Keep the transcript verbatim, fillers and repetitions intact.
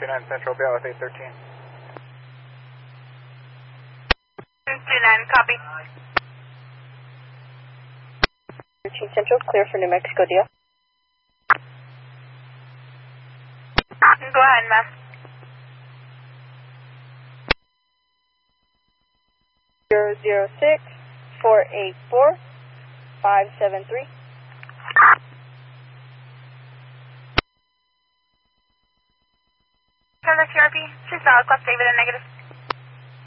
two nine Central, be out with eight thirteen. two nine, copy. thirteen Central, clear for New Mexico, deal. Go ahead, ma'am. zero zero six, four eight four, five seven three. Hello, Q R P. Two solid, club David and negative.